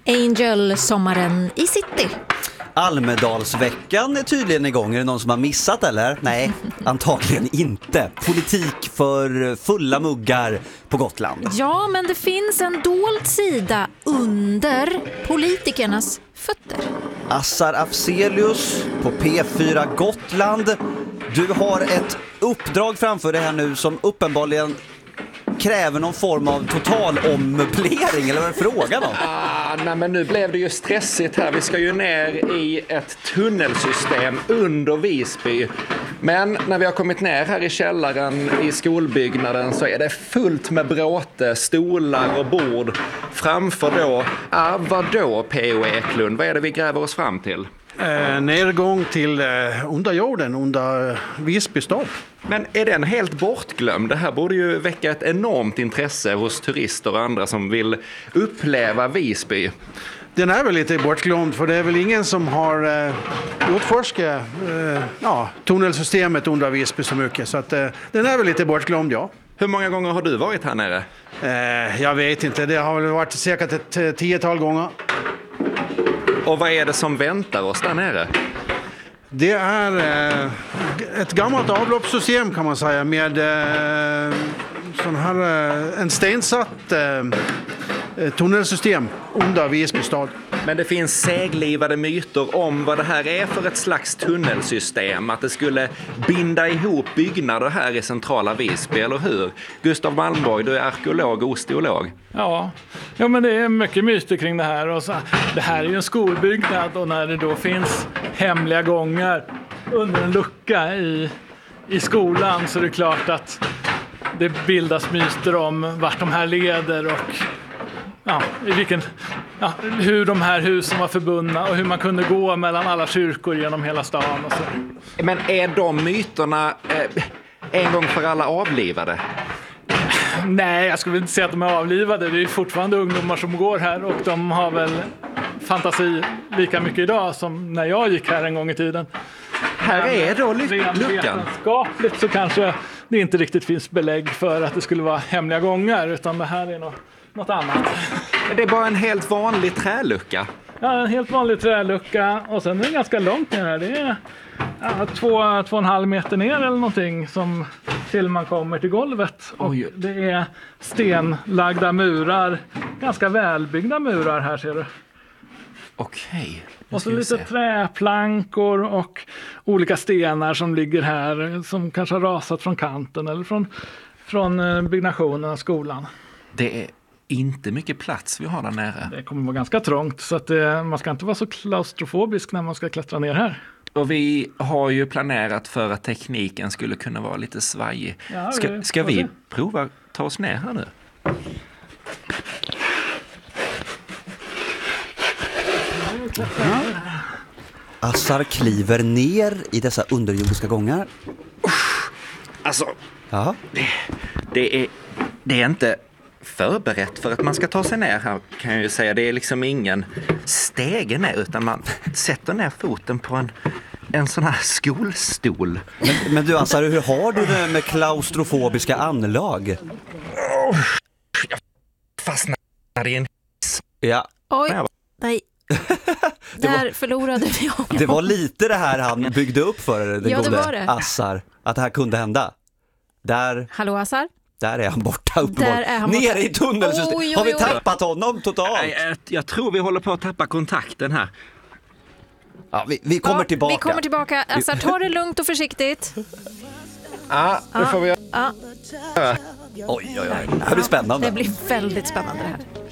Angel, sommaren i city. Almedalsveckan är tydligen igång. Är det någon som har missat eller? Nej, antagligen inte. Politik för fulla muggar på Gotland. Ja, men det finns en dold sida under politikernas fötter. Assar Afzelius på P4 Gotland. Du har ett uppdrag framför dig här nu som uppenbarligen kräver någon form av total ommöblering, eller vad är frågan om? Nej, men nu blev det ju stressigt här. Vi ska ju ner i ett tunnelsystem under Visby. Men när vi har kommit ner här i källaren i skolbyggnaden så är det fullt med bråte, stolar och bord framför då. Vadå P.O. Eklund? Vad är det vi gräver oss fram till? Nedgång till underjorden, under Visby stad. Men är den helt bortglömd? Det här borde ju väcka ett enormt intresse hos turister och andra som vill uppleva Visby. Den är väl lite bortglömd, för det är väl ingen som har utforskat tunnelsystemet under Visby så mycket. Så att, den är väl lite bortglömd, ja. Hur många gånger har du varit här nere? Jag vet inte, det har väl varit säkert ett 10-tal gånger. Och vad är det som väntar oss där nere? Det är ett gammalt avloppssystem kan man säga med en stensatt tunnelsystem under Visby stad. Men det finns seglivade myter om vad det här är för ett slags tunnelsystem. Att det skulle binda ihop byggnader här i centrala Visby, eller hur? Gustav Malmborg, du är arkeolog och osteolog. Ja, men det är mycket myter kring det här. Och så, det här är ju en skolbyggnad, och när det då finns hemliga gångar under en lucka i skolan, så är det klart att det bildas myter om vart de här leder och hur de här husen var förbundna och hur man kunde gå mellan alla kyrkor genom hela stan och så. Men är de myterna en gång för alla avlivade? Nej, jag skulle inte säga att de är avlivade. Det är fortfarande ungdomar som går här, och de har väl fantasi lika mycket idag som när jag gick här en gång i tiden. Här är då luckan. Vetenskapligt så kanske det inte riktigt finns belägg för att det skulle vara hemliga gångar, utan det här är något annat. Det är bara en helt vanlig trälucka. Ja, en helt vanlig trälucka, och sen är det ganska långt ner här. Det är 2,5 meter ner eller någonting som till man kommer till golvet. Och det är stenlagda murar, ganska välbyggda murar här, ser du. Okej. Och så lite träplankor och olika stenar som ligger här, som kanske har rasat från kanten eller från byggnationen av skolan. Det är inte mycket plats vi har där nere. Det kommer vara ganska trångt, så att man ska inte vara så klaustrofobisk när man ska klättra ner här. Och vi har ju planerat för att tekniken skulle kunna vara lite svajig. Ja, ska vi prova ta oss ner här nu? Assar kliver ner i dessa underjordiska gångar. Alltså, ja. Det är inte förberett för att man ska ta sig ner här, kan jag ju säga. Det är liksom ingen stege ner, utan man sätter ner foten på en sån här skolstol. Men du Assar, hur har du det med klaustrofobiska anlag? Jag fastnade i en hiss. Ja. Oj, nej. Där förlorade vi honom. Det var lite det här han byggde upp för den gode Assar. Att det här kunde hända. Hallå Assar? Där är han borta uppenbarligen. Nere i tunnelsystemet. Har vi tappat honom totalt? Jag tror vi håller på att tappa kontakten här. Ja, vi kommer tillbaka. Vi kommer tillbaka. Assar, ta det lugnt och försiktigt. Ja, det får vi göra. Oj. Det här blir spännande. Det blir väldigt spännande det här.